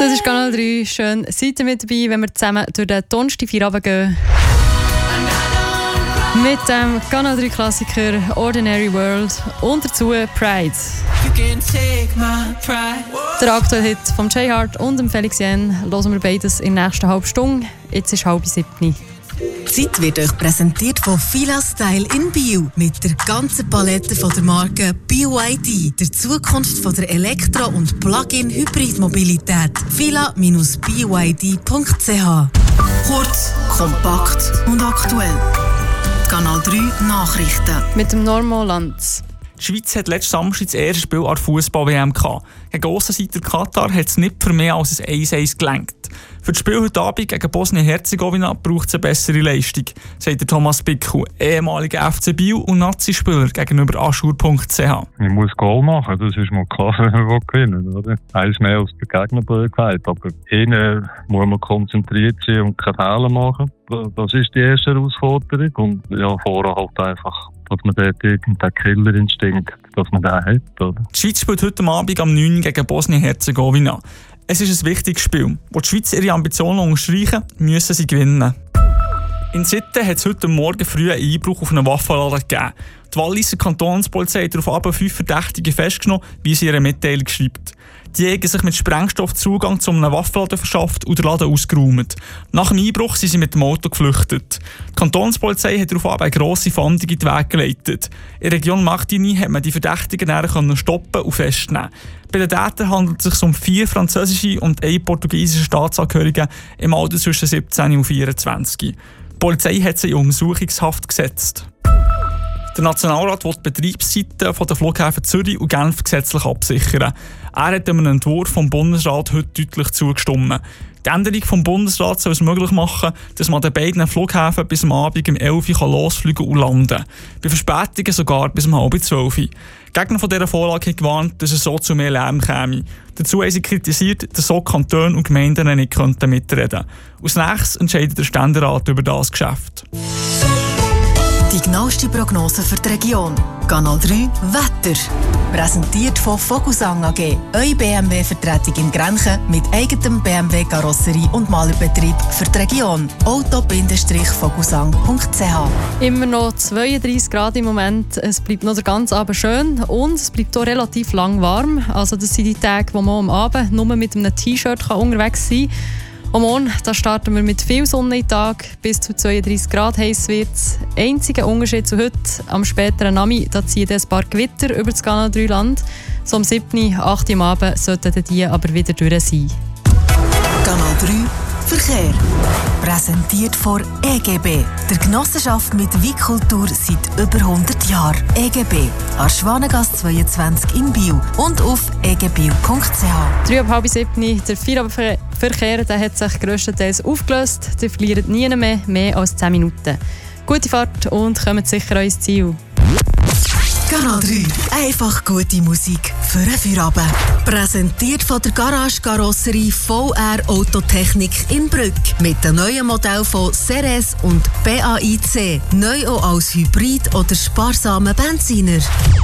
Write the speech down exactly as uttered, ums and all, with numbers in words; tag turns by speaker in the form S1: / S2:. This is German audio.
S1: Das ist Kanal drei. Schön, seid ihr mit dabei, wenn wir zusammen durch den Donnerstag gehen. Mit dem Kanal drei Klassiker Ordinary World und dazu Pride. Der aktuelle Hit von Jay Hart und dem Felix Jen hören wir beides in der nächsten halben Stunde. Jetzt ist halb sieben.
S2: Die Zeit wird euch präsentiert von Fila Style in Bio. Mit der ganzen Palette von der Marke B Y D. Der Zukunft von der Elektro- und Plug-in-Hybrid-Mobilität. fila Bindestrich b y d punkt c h. Kurz, kompakt und aktuell. Die Kanal drei Nachrichten.
S1: Mit dem Normo Lanz.
S3: Die Schweiz hat letzten Samstag das erste Spiel an der Fußball-W M gehabt. Gegen Aussenseiter Katar hat es nicht für mehr als ein eins eins gelangt. Für das Spiel heute Abend gegen Bosnien-Herzegowina braucht es eine bessere Leistung, sagt der Thomas Bickel, ehemaliger F C Biel und Nazi-Spieler gegenüber aschur punkt c h.
S4: Ich muss Goal machen, das ist mal klar, wenn wir gewinnen, oder? Eins mehr als der Gegner gesagt, aber innen muss man konzentriert sein und keine Fehler machen. Das ist die erste Herausforderung und ja, vorher halt einfach, dass man dort irgendeinen Killerinstinkt, dass man den hat, oder?
S3: Die Schweiz spielt heute Abend am neun Uhr gegen Bosnien-Herzegowina. Es ist ein wichtiges Spiel. Wo die Schweiz ihre Ambitionen unterstreichen, müssen sie gewinnen. In Sitten hat es heute Morgen früh einen Einbruch auf einen Waffenladen gegeben. Die Walliser Kantonspolizei hat darauf fünf Verdächtige festgenommen, wie sie ihre Mitteilung schreibt. Die haben sich mit Sprengstoff Zugang zu einem Waffenladen verschafft und den Laden ausgeräumt. Nach dem Einbruch sind sie mit dem Auto geflüchtet. Die Kantonspolizei hat darauf eine grosse Fahndung in den Weg geleitet. In der Region Martigny hat man die Verdächtigen dann stoppen und festnehmen. Bei den Tätern handelt es sich um vier französische und einen portugiesische Staatsangehörige im Alter zwischen siebzehn und vierundzwanzig. Die Polizei hat sie in Untersuchungshaft gesetzt. Der Nationalrat will die Betriebszeiten der Flughäfen Zürich und Genf gesetzlich absichern. Er hat einem Entwurf vom Bundesrat heute deutlich zugestimmt. Die Änderung vom Bundesrat soll es möglich machen, dass man an den beiden Flughäfen bis am Abend um elf Uhr losfliegen und landen kann. Bei Verspätungen sogar bis um halb zwölf Uhr. Gegner von dieser Vorlage haben gewarnt, dass es so zu mehr Lärm käme. Dazu haben sie kritisiert, dass so Kantone und Gemeinden nicht mitreden könnten. Als nächstes entscheidet der Ständerat über das Geschäft.
S2: Die genaueste Prognose für die Region. Kanal drei Wetter. Präsentiert von Vogelsang A G. Eure B M W-Vertretung in Grenchen mit eigenem B M W-Karosserie und Malerbetrieb für die Region. auto Bindestrich vogelsang punkt c h.
S1: Immer noch zweiunddreissig Grad im Moment. Es bleibt noch den ganzen Abend schön und es bleibt auch relativ lang warm. Also das sind die Tage, wo man am Abend nur mit einem T-Shirt unterwegs sein kann. Am Morgen da starten wir mit viel Sonne im Tag, bis zu zweiunddreissig Grad heiß wird es. Einziger Unterschied zu heute, am späteren Nami, da ziehen ein paar Gewitter über das Kanal drei Land. So um sieben, acht Uhr am Abend sollten die aber wieder durch sein.
S2: Kanal drei Verkehr. Präsentiert von E G B, der Genossenschaft mit Weitkultur seit über hundert Jahren. E G B, an Schwanengasse zweiundzwanzig in Biel und auf e g bio punkt c h.
S1: Drei ab halb sieben, der Feierabendverkehr der hat sich grösstenteils aufgelöst. Ihr verliert nie mehr, mehr als zehn Minuten. Gute Fahrt und kommt sicher an euer Ziel.
S2: Kanal drei. Einfach gute Musik für einen Feierabend. Präsentiert von der Garage Karosserie V R Autotechnik in Brügg. Mit den neuen Modellen von Ceres und B A I C. Neu auch als Hybrid oder sparsamen Benziner.